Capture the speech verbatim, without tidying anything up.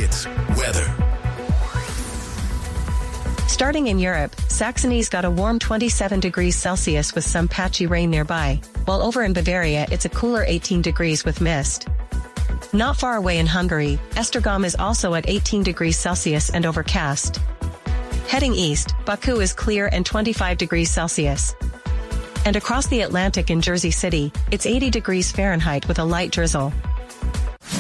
Hits weather. Starting in Europe, Saxony's got a warm twenty-seven degrees Celsius with some patchy rain nearby, while over in Bavaria it's a cooler eighteen degrees with mist. Not far away in Hungary, Esztergom is also at eighteen degrees Celsius and overcast. Heading east, Baku is clear and twenty-five degrees Celsius. And across the Atlantic in Jersey City, it's eighty degrees Fahrenheit with a light drizzle.